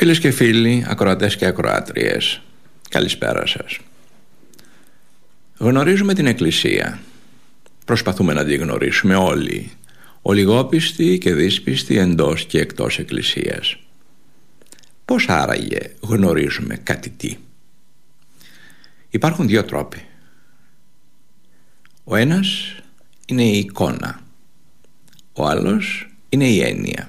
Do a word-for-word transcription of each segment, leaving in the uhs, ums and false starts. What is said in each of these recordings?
Φίλες και φίλοι, ακροατές και ακροάτριες, καλησπέρα σας. Γνωρίζουμε την Εκκλησία. Προσπαθούμε να τη γνωρίσουμε όλοι, ολιγόπιστοι και δύσπιστοι εντός και εκτός Εκκλησίας. Πώς άραγε γνωρίζουμε κάτι τι? Υπάρχουν δύο τρόποι. Ο ένας είναι η εικόνα, ο άλλος είναι η έννοια.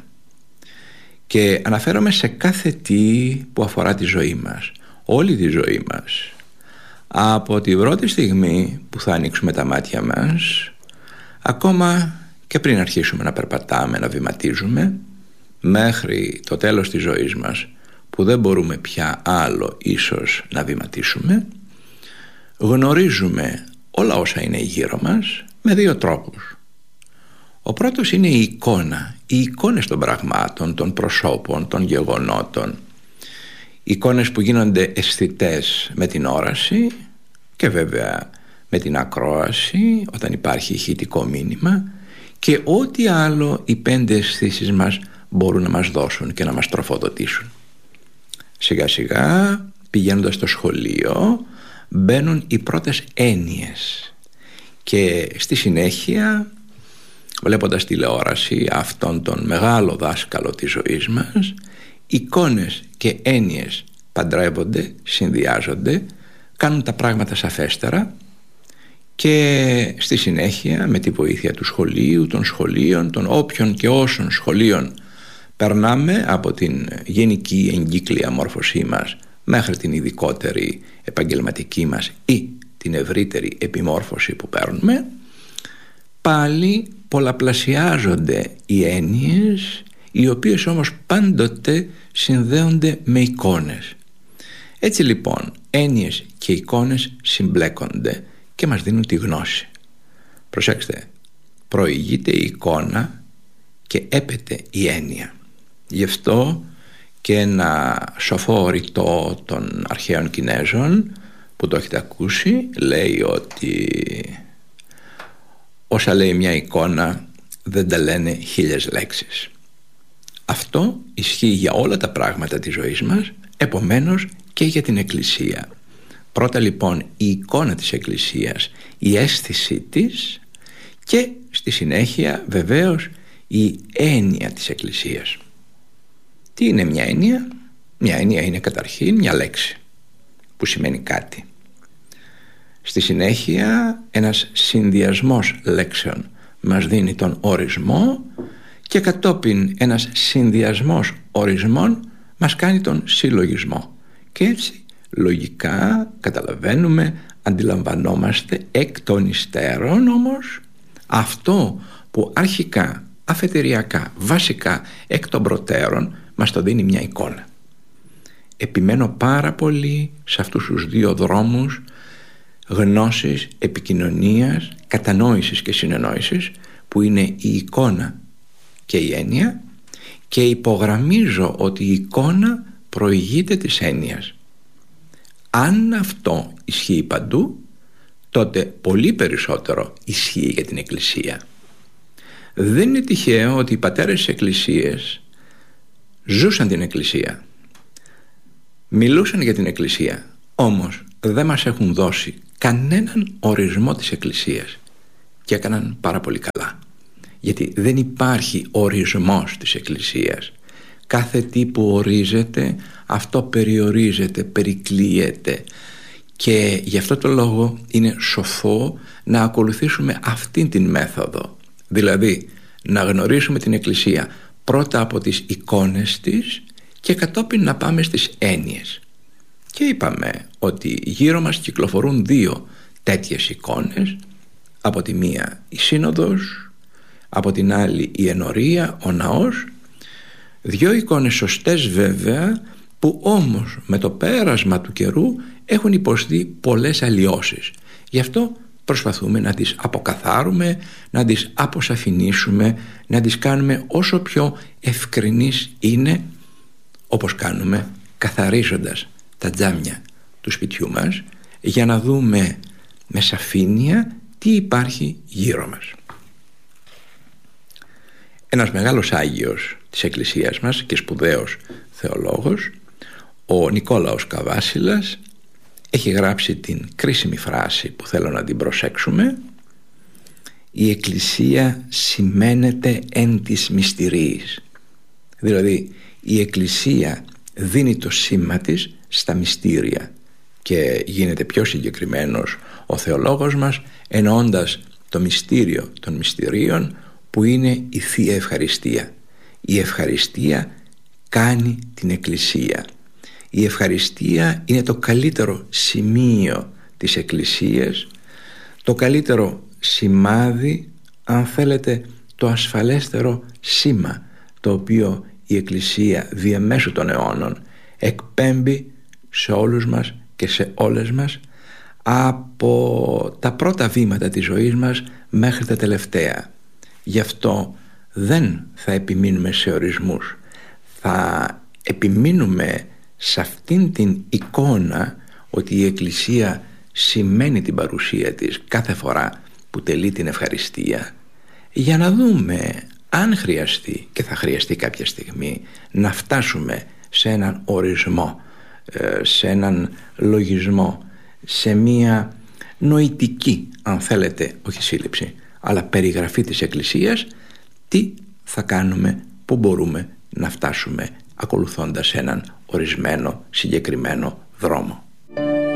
Και αναφέρομαι σε κάθε τι που αφορά τη ζωή μας, όλη τη ζωή μας. Από την πρώτη στιγμή που θα ανοίξουμε τα μάτια μας, ακόμα και πριν αρχίσουμε να περπατάμε, να βηματίζουμε, μέχρι το τέλος της ζωής μας, που δεν μπορούμε πια άλλο ίσως να βηματίσουμε, γνωρίζουμε όλα όσα είναι γύρω μας με δύο τρόπους. Ο πρώτος είναι η εικόνα, οι εικόνες των πραγμάτων, των προσώπων, των γεγονότων. Εικόνες που γίνονται αισθητές με την όραση και βέβαια με την ακρόαση όταν υπάρχει ηχητικό μήνυμα και ό,τι άλλο οι πέντε αισθήσεις μας μπορούν να μας δώσουν και να μας τροφοδοτήσουν. Σιγά σιγά, πηγαίνοντας στο σχολείο, μπαίνουν οι πρώτες έννοιες και στη συνέχεια, βλέποντας τηλεόραση αυτόν τον μεγάλο δάσκαλο της ζωής μας, εικόνες και έννοιες παντρεύονται, συνδυάζονται, κάνουν τα πράγματα σαφέστερα και στη συνέχεια με τη βοήθεια του σχολείου, των σχολείων, των όποιων και όσων σχολείων περνάμε από την γενική εγκύκλια μόρφωσή μας μέχρι την ειδικότερη επαγγελματική μας ή την ευρύτερη επιμόρφωση που παίρνουμε, πάλι πολλαπλασιάζονται οι έννοιες, οι οποίες όμως πάντοτε συνδέονται με εικόνες. Έτσι λοιπόν έννοιες και εικόνες συμπλέκονται και μας δίνουν τη γνώση. Προσέξτε, προηγείται η εικόνα και έπεται η έννοια. Γι' αυτό και ένα σοφό ρητό των αρχαίων Κινέζων που το έχετε ακούσει λέει ότι όσα λέει μια εικόνα δεν τα λένε χίλιες λέξεις. Αυτό ισχύει για όλα τα πράγματα της ζωής μας, επομένως και για την Εκκλησία. Πρώτα λοιπόν η εικόνα της Εκκλησίας, η αίσθησή της και στη συνέχεια βεβαίως η έννοια της Εκκλησίας. Τι είναι μια έννοια? Μια έννοια είναι καταρχήν μια λέξη που σημαίνει κάτι. Στη συνέχεια ένας συνδυασμός λέξεων μας δίνει τον ορισμό και κατόπιν ένας συνδυασμός ορισμών μας κάνει τον συλλογισμό. Και έτσι λογικά καταλαβαίνουμε, αντιλαμβανόμαστε εκ των υστέρων όμως αυτό που αρχικά, αφετηριακά, βασικά εκ των προτέρων μας το δίνει μια εικόνα. Επιμένω πάρα πολύ σε αυτούς τους δύο δρόμους γνώσης, επικοινωνίας, κατανόησης και συνεννόησης που είναι η εικόνα και η έννοια και υπογραμμίζω ότι η εικόνα προηγείται της έννοιας. Αν αυτό ισχύει παντού, τότε πολύ περισσότερο ισχύει για την Εκκλησία. Δεν είναι τυχαίο ότι οι πατέρες της Εκκλησίας ζούσαν την Εκκλησία, μιλούσαν για την Εκκλησία, όμως δεν μας έχουν δώσει κανέναν ορισμό της Εκκλησίας και έκαναν πάρα πολύ καλά, γιατί δεν υπάρχει ορισμός της Εκκλησίας. Κάθε τι που ορίζεται, αυτό περιορίζεται, περικλείεται και γι' αυτό το λόγο είναι σοφό να ακολουθήσουμε αυτήν την μέθοδο, δηλαδή να γνωρίσουμε την Εκκλησία πρώτα από τις εικόνες της και κατόπιν να πάμε στις έννοιες. Και είπαμε ότι γύρω μας κυκλοφορούν δύο τέτοιες εικόνες, από τη μία η Σύνοδος, από την άλλη η Ενορία, ο Ναός. Δύο εικόνες σωστές βέβαια, που όμως με το πέρασμα του καιρού έχουν υποστεί πολλές αλλοιώσεις. Γι' αυτό προσπαθούμε να τις αποκαθάρουμε, να τις αποσαφηνίσουμε, να τις κάνουμε όσο πιο ευκρινείς είναι, όπως κάνουμε καθαρίζοντας τα τζάμια του σπιτιού μας, για να δούμε με σαφήνεια τι υπάρχει γύρω μας. Ένας μεγάλος Άγιος της Εκκλησίας μας και σπουδαίος θεολόγος Ο Νικόλαος Καβάσιλας έχει γράψει την κρίσιμη φράση που θέλω να την προσέξουμε: «Η Εκκλησία σημαίνεται εν της μυστηρίης». Δηλαδή η Εκκλησία δίνει το σήμα της στα μυστήρια, και γίνεται πιο συγκεκριμένος ο θεολόγος μας εννοώντας το μυστήριο των μυστηρίων, που είναι η Θεία Ευχαριστία. Η ευχαριστία κάνει την Εκκλησία. Η ευχαριστία είναι το καλύτερο σημείο της Εκκλησίας, το καλύτερο σημάδι, αν θέλετε το ασφαλέστερο σήμα, το οποίο η Εκκλησία διαμέσου των αιώνων εκπέμπει σε όλους μας και σε όλες μας, από τα πρώτα βήματα της ζωής μας μέχρι τα τελευταία. Γι' αυτό δεν θα επιμείνουμε σε ορισμούς, θα επιμείνουμε σε αυτήν την εικόνα ότι η Εκκλησία σημαίνει την παρουσία της κάθε φορά που τελεί την ευχαριστία, για να δούμε αν χρειαστεί, και θα χρειαστεί κάποια στιγμή, να φτάσουμε σε έναν ορισμό, σε έναν λογισμό, σε μία νοητική, αν θέλετε, όχι σύλληψη, αλλά περιγραφή της Εκκλησίας, τι θα κάνουμε, πού μπορούμε να φτάσουμε ακολουθώντας έναν ορισμένο συγκεκριμένο δρόμο.